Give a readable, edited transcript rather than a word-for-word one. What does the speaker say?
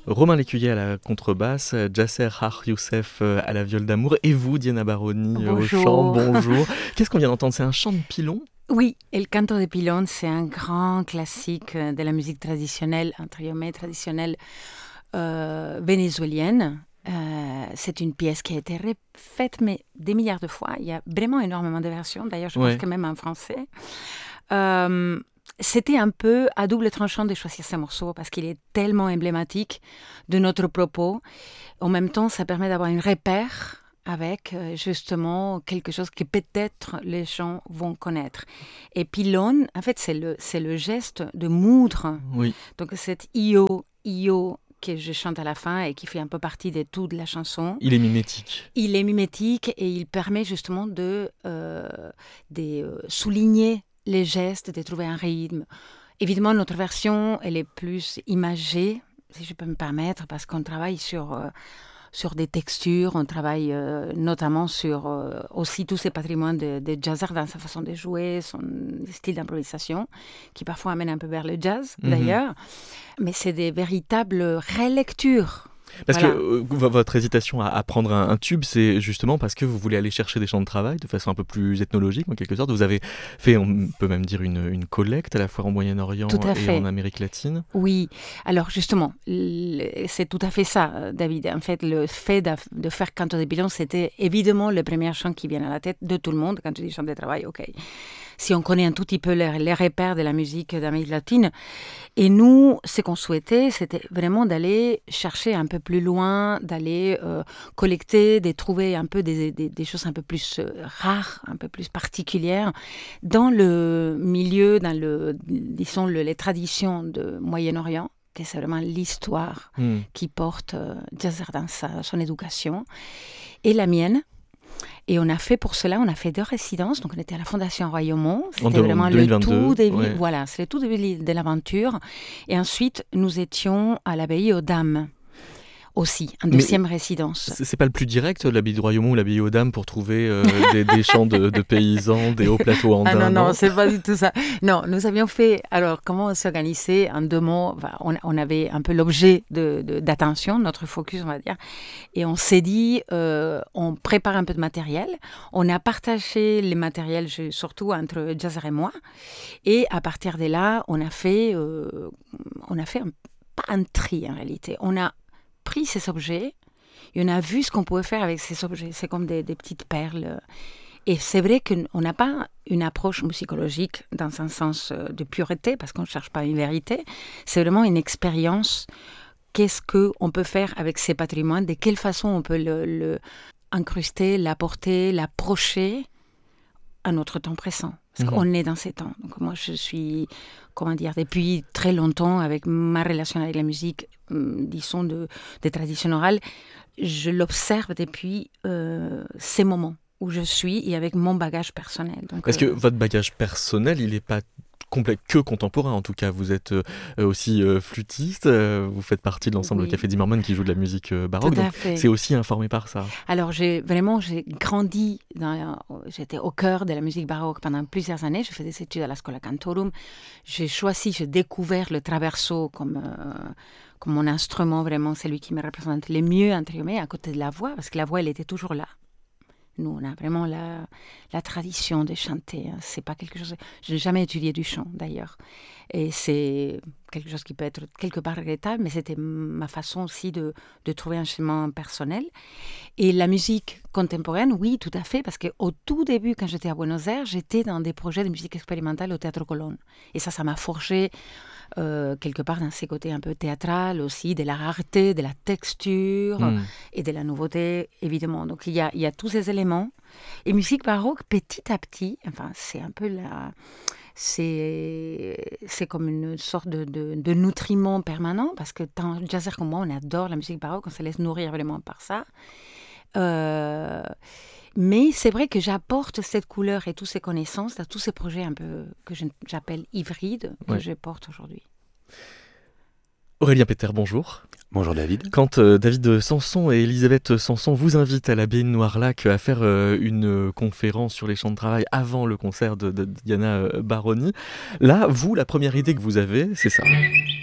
Romain Lécuyer à la contrebasse, Djasser Har Youssef à la viole d'amour et vous, Diana Baroni, au chant. Bonjour. Bonjour. Qu'est-ce qu'on vient d'entendre? C'est un chant de pilon? Oui, El Canto de Pilón, c'est un grand classique de la musique traditionnelle, entre guillemets traditionnelle vénézuélienne. C'est une pièce qui a été refaite mais des milliards de fois. Il y a vraiment énormément de versions, d'ailleurs je pense que même en français. C'était un peu à double tranchant de choisir ce morceau parce qu'il est tellement emblématique de notre propos. En même temps, ça permet d'avoir un repère avec justement quelque chose que peut-être les gens vont connaître. Et pilon, en fait, c'est le geste de moudre. Oui. Donc cet io que je chante à la fin et qui fait un peu partie de toute la chanson. Il est mimétique. Il est mimétique et il permet justement de souligner les gestes, de trouver un rythme. Évidemment, notre version, elle est plus imagée, si je peux me permettre, parce qu'on travaille sur des textures, on travaille notamment sur aussi tous ces patrimoines de Jazzer dans sa façon de jouer, son style d'improvisation, qui parfois amène un peu vers le jazz, d'ailleurs. Mais c'est des véritables relectures. Parce Voilà. que votre hésitation à prendre un tube, c'est justement parce que vous voulez aller chercher des champs de travail de façon un peu plus ethnologique, en quelque sorte. Vous avez fait, on peut même dire, une collecte à la fois en Moyen-Orient et en Amérique latine. Oui, alors justement, c'est tout à fait ça, David. En fait, le fait de faire Canto de Pilón, c'était évidemment le premier chant qui vient à la tête de tout le monde. Quand tu dis chant de travail, ok. Si on connaît un tout petit peu les repères de la musique d'Amérique latine. Et nous, ce qu'on souhaitait, c'était vraiment d'aller chercher un peu plus loin, d'aller collecter, de trouver un peu des choses un peu plus rares, un peu plus particulières dans le milieu, disons, les traditions de Moyen-Orient, que c'est vraiment l'histoire qui porte Djazzer dans son éducation, et la mienne. Et on a fait pour cela, on a fait 2 résidences. Donc on était à la Fondation Royaumont. C'était vraiment 2022, le tout début. Ouais. Voilà, c'est le tout début de l'aventure. Et ensuite, nous étions à l'abbaye aux Dames. Aussi, en 2e résidence. C'est pas le plus direct, l'abbaye de Royaumont ou l'abbaye aux Dames, pour trouver des champs de paysans, des hauts plateaux andins? Ah non, c'est pas du tout ça. Non, nous avions fait, alors comment on s'organisait en 2 mots, on avait un peu l'objet d'attention, notre focus on va dire, et on s'est dit, on prépare un peu de matériel, on a partagé les matériels surtout entre Djazzer et moi, et à partir de là, on a fait pas un tri en réalité, on a pris ces objets et on a vu ce qu'on pouvait faire avec ces objets. C'est comme des petites perles. Et c'est vrai qu'on n'a pas une approche musicologique dans un sens de pureté, parce qu'on ne cherche pas une vérité. C'est vraiment une expérience. Qu'est-ce qu'on peut faire avec ces patrimoines? De quelle façon on peut le incruster, l'apporter, l'approcher à notre temps présent? Parce qu'on est dans ces temps. Donc moi, je suis, depuis très longtemps, avec ma relation avec la musique, disons, des traditions orales, je l'observe depuis ces moments où je suis et avec mon bagage personnel. Donc, Est-ce que votre bagage personnel, il n'est pas que contemporain? En tout cas, vous êtes aussi flûtiste, vous faites partie de l'ensemble Café Zimmermann qui joue de la musique baroque, tout à donc fait. c'est aussi informé par ça. Alors j'ai grandi, j'étais au cœur de la musique baroque pendant plusieurs années, je fais des études à la Schola Cantorum, j'ai découvert le traverso comme mon instrument, vraiment celui qui me représente le mieux, entre guillemets, à côté de la voix, parce que la voix elle était toujours là. Nous, on a vraiment la tradition de chanter. C'est pas quelque chose... Je n'ai jamais étudié du chant, d'ailleurs. Et c'est quelque chose qui peut être quelque part regrettable, mais c'était ma façon aussi de trouver un chemin personnel. Et la musique contemporaine, oui, tout à fait, parce qu'au tout début, quand j'étais à Buenos Aires, j'étais dans des projets de musique expérimentale au Théâtre Colón. Et ça m'a forgé quelque part dans ces côtés un peu théâtral aussi, de la rareté, de la texture et de la nouveauté, évidemment. Donc il y a tous ces éléments. Et musique baroque, petit à petit, enfin c'est un peu c'est comme une sorte de nutriment permanent, parce que tant Djazzer comme moi, on adore la musique baroque, on se laisse nourrir vraiment par ça. Mais c'est vrai que j'apporte cette couleur et toutes ces connaissances dans tous ces projets un peu que j'appelle hybrides, que je porte aujourd'hui. Aurélien Péter, bonjour. Bonjour David. Quand David Sanson et Elisabeth Sanson vous invitent à l'abbaye de Noirlac à faire une conférence sur les champs de travail avant le concert de Diana Baroni, là, vous, la première idée que vous avez, c'est ça.